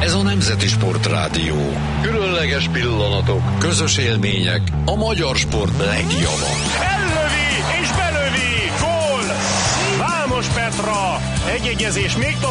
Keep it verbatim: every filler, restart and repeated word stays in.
Ez a Nemzeti Sportrádió. Különleges pillanatok, közös élmények, a magyar sport legjava. Ellövi és belövi! Gól! Vámos Petra! Egyegyezés még tovább.